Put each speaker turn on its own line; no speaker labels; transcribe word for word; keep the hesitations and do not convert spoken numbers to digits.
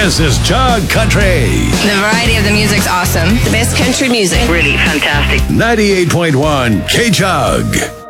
This is Chug Country.
The variety of the music's awesome.
The best country music.
Really fantastic.
ninety-eight point one K-Chug.